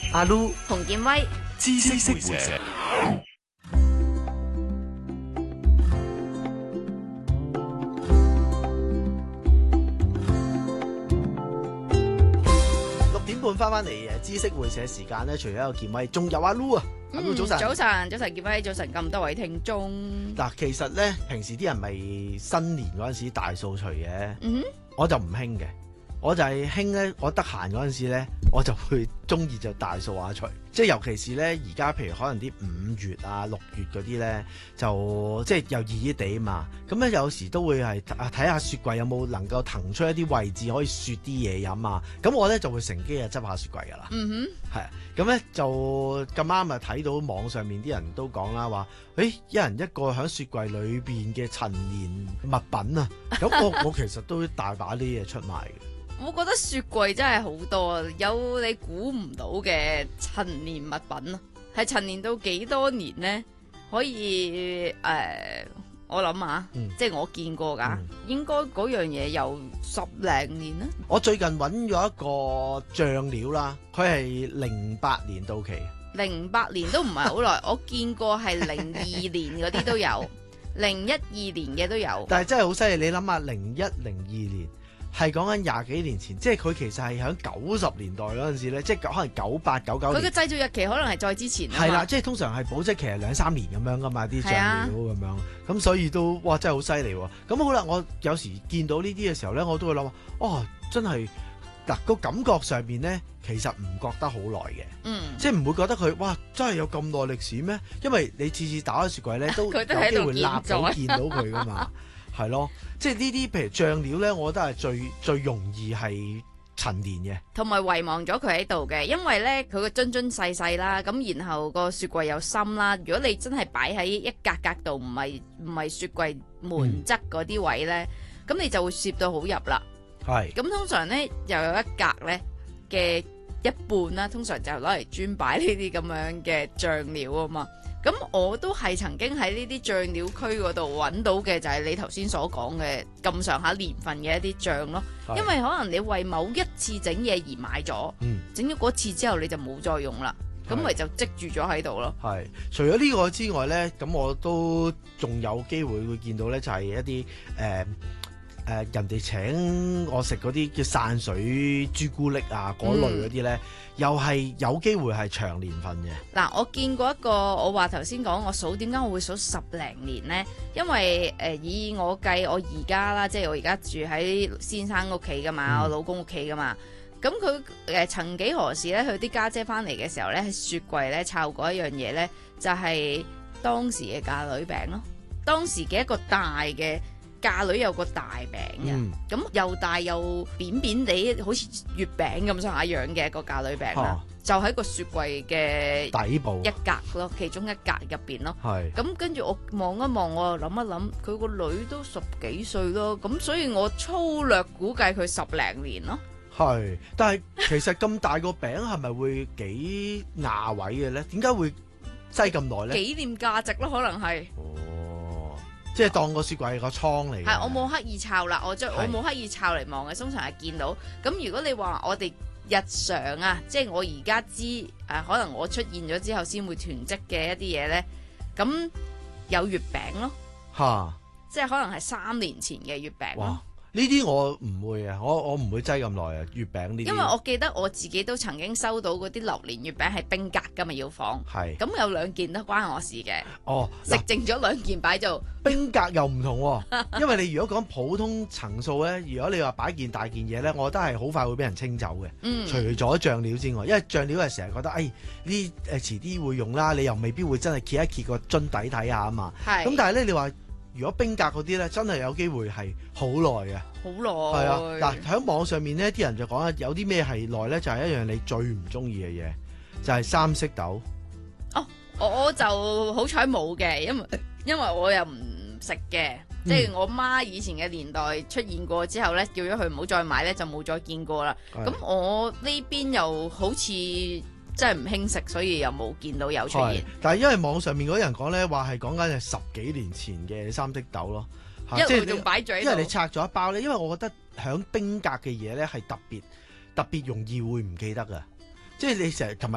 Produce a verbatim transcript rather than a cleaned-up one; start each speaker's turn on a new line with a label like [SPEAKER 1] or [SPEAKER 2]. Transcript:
[SPEAKER 1] 阿 Lu、
[SPEAKER 2] 洪建威，
[SPEAKER 1] 知識會社。六點半翻翻嚟誒，知識會社時間咧，除咗有建威，仲有阿 Lu 啊。阿 Lu 早晨，
[SPEAKER 2] 早晨，早晨，建威，早晨，咁多位聽眾。
[SPEAKER 1] 嗱，其實咧，平時啲人咪新年嗰陣時大掃除嘅，
[SPEAKER 2] 嗯哼，
[SPEAKER 1] 我就唔興嘅。我就係興咧，我得閒嗰陣時咧，我就會中意就大掃下除，即係尤其是咧而家，譬如可能啲五月啊、六月嗰啲咧，就即係又熱熱地啊嘛。咁咧有時都會係啊睇下雪櫃有冇能夠騰出一啲位置可以雪啲嘢飲啊。咁我咧就會乘機啊執下雪櫃噶啦。
[SPEAKER 2] 嗯哼，
[SPEAKER 1] 係啊。咁咧就咁啱啊睇到網上面啲人都講啦，話誒一人一個喺雪櫃裏邊嘅陳年物品啊。咁我我其實都大把啲嘢出賣嘅。
[SPEAKER 2] 我覺得雪櫃真係好多，有你估唔到嘅陳年物品啊，係陳年到幾多年呢？可以誒、呃，我諗下，嗯、即係我見過㗎，嗯、應該嗰樣嘢有十零年啦。
[SPEAKER 1] 我最近揾咗一個醬料啦，佢係零八年到期，
[SPEAKER 2] 零八年都唔係好耐，我見過係零二年嗰啲都有，零一二年嘅都有。
[SPEAKER 1] 但係真係好犀利，你諗下，零一零二年。係講緊廿幾年前，即係佢其實係喺九十年代嗰陣時咧，即係可能九八九九年。佢嘅
[SPEAKER 2] 製造日期可能係再之前。
[SPEAKER 1] 係啦，即係通常係保質期係兩三年咁樣噶嘛，啲醬料咁樣。咁、啊、所以都哇真係好犀利喎！咁好啦，我有時見到呢啲嘅時候咧，我都會諗哦，真係嗱個感覺上邊咧，其實唔覺得好耐嘅。嗯。即係唔會覺得佢哇真係有咁耐歷史咩？因為你次次打開雪櫃咧，都有機會立到見到佢噶嘛。係咯，即係呢啲譬如醬料咧，我覺得係最最容易係陳年嘅，同埋
[SPEAKER 2] 遺忘咗佢喺度嘅，因為咧佢個樽樽細細啦，咁然後個雪櫃又深啦。如果你真係擺喺一格格度，唔係唔係雪櫃門側嗰啲位咧，咁、嗯、你就會攝到好入啦。係，咁通常咧又有一格咧嘅一半啦，通常就攞嚟專擺呢啲咁樣嘅醬料啊嘛。咁我都係曾經喺呢啲醬料區嗰度揾到嘅，就係你頭先所講嘅咁上下年份嘅一啲醬咯。因為可能你為某一次整嘢而買咗，整咗嗰次之後你就冇再用啦，咁咪就積住咗喺度咯。係，
[SPEAKER 1] 除咗呢個之外呢，咁我都仲有機會會見到呢，就係一啲誒。呃誒、呃、人哋請我食嗰啲叫散水朱古力啊，嗰類嗰啲咧，嗯、又係有機會係長年份嘅。
[SPEAKER 2] 嗱，我見過一個，我話頭先講我數點解我會數十零年咧？因為誒、呃、以我計，我而家啦，即係我而家住喺先生屋企噶嘛，嗯、我老公屋企噶嘛。咁佢誒曾幾何時咧，佢啲家姐翻嚟嘅時候咧，喺雪櫃咧摷過一樣嘢咧，就係、是、當時嘅嫁女餅咯。當時嘅一個大嘅。嫁女有個大餅嘅，咁、嗯、又大又扁扁地，好似月餅咁上下樣嘅一個嫁女餅啦，啊、就喺個雪櫃嘅底部一格咯，其中一格入邊咯。係咁跟住我望一望，我又諗一諗，佢個女都十幾歲咯，咁所以我粗略估計佢十零年咯。
[SPEAKER 1] 係，但係其實咁大個餅係咪會幾牙位嘅咧？點解會擠咁耐咧？
[SPEAKER 2] 紀念價值咯，可能係。
[SPEAKER 1] 即係當個雪櫃係個倉嚟嘅。
[SPEAKER 2] 係，我冇刻意抄啦，我將我冇刻意抄嚟望嘅，通常係見到。咁如果你話我哋日常啊，即係我而家知誒、呃，可能我出現咗之後先會囤積嘅一啲嘢咧，咁有月餅咯。嚇哈！即係可能係三年前嘅月餅咯。
[SPEAKER 1] 呢啲我唔會啊，我我唔會擠咁耐啊，月餅呢啲。
[SPEAKER 2] 因為我記得我自己都曾經收到嗰啲榴蓮月餅係冰格㗎嘛，要放。係是。咁有兩件都關我事嘅。哦。食剩咗兩件擺做。
[SPEAKER 1] 冰格又唔同喎、啊，因為你如果講普通層數咧，如果你話擺件大件嘢咧，我覺得係好快會俾人清走嘅。嗯。除咗醬料之外，因為醬料係成日覺得，誒呢誒遲啲會用啦，你又未必會真係揭一揭個樽底睇下啊嘛。係是。咁但係咧，你話。如果冰格嗰啲咧，真係有機會係好耐嘅，好耐。係啊，嗱喺網上面咧，啲人就講啊，有啲咩係耐咧，就係、是、一樣你最唔中意嘅嘢，就係、是、三色豆。
[SPEAKER 2] 哦，我就好彩冇嘅，因為因為我又唔食嘅，嗯、即係我媽以前嘅年代出現過之後咧，叫咗佢唔好再買咧，就冇再見過啦。咁的我呢邊又好似。真係唔興食，所以又冇見到有出現。
[SPEAKER 1] 但係因為網上面嗰啲人講咧，話係講緊係十幾年前嘅三色豆咯，
[SPEAKER 2] 一路仲擺嘴。
[SPEAKER 1] 因為你拆咗一包咧，因為我覺得響冰格嘅嘢咧係特別特別容易會唔記得㗎，即係你成日同埋。